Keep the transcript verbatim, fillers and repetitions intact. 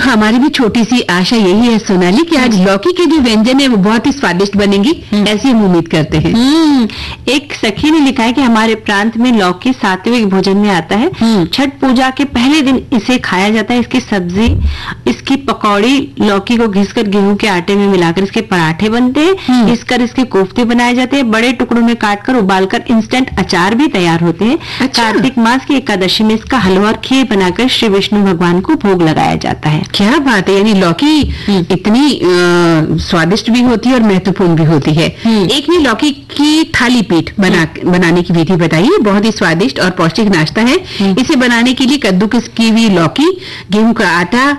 हमारी भी छोटी सी आशा यही है सोनाली कि आज लौकी के जो व्यंजन है वो बहुत ही स्वादिष्ट बनेंगी, ऐसी हम उम्मीद करते हैं। एक सखी ने लिखा है कि हमारे प्रांत में लौकी सात्विक भोजन में आता है। छठ पूजा के पहले दिन इसे खाया जाता है। इसकी सब्जी, इसकी पकौड़ी, लौकी को घिसकर गेहूं के आटे में मिलाकर इसके पराठे बनते हैं। घिसकर इसके कोफ्ते बनाए जाते हैं। बड़े टुकड़ों में काटकर उबालकर इंस्टेंट अचार भी तैयार होते हैं। अच्छा। कार्तिक मास की एकादशी में इसका हलवा और खीर बनाकर श्री विष्णु भगवान को भोग लगाया जाता है। क्या बात है, यानी लौकी इतनी अ, स्वादिष्ट भी होती है और महत्वपूर्ण भी होती है। एक ने लौकी की थाली पीठ बना बनाने की विधि बताई है। बहुत ही स्वादिष्ट और पौष्टिक नाश्ता है। इसे बनाने के लिए कद्दूकस की हुई लौकी, गेहूं का आटा,